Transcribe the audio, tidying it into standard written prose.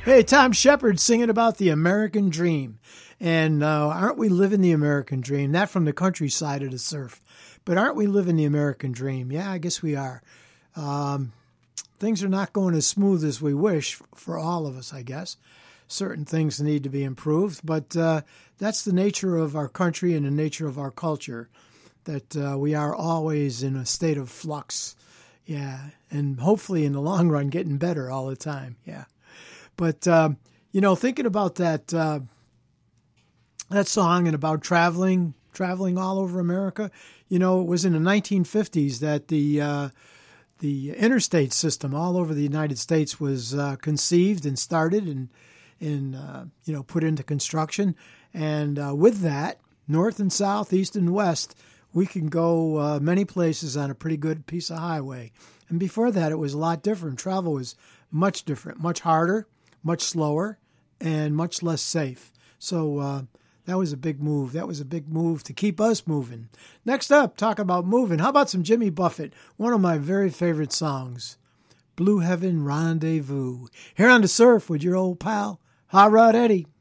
Hey, Tom Shepard singing about the American dream. And aren't we living the American dream? Not from the countryside of the surf, but aren't we living the American dream? Yeah, I guess we are. Things are not going as smooth as we wish for all of us, I guess. Certain things need to be improved, but that's the nature of our country and the nature of our culture, that we are always in a state of flux. Yeah, and hopefully in the long run getting better all the time. Yeah. But, thinking about that song and about traveling all over America, it was in the 1950s that the interstate system all over the United States was conceived and started and put into construction. And with that, north and south, east and west, we can go many places on a pretty good piece of highway. And before that, it was a lot different. Travel was much different, much harder, much slower, and much less safe. So that was a big move. That was a big move to keep us moving. Next up, talk about moving. How about some Jimmy Buffett? One of my very favorite songs, Blue Heaven Rendezvous. Here on the Surf with your old pal, Hot Rod Eddie.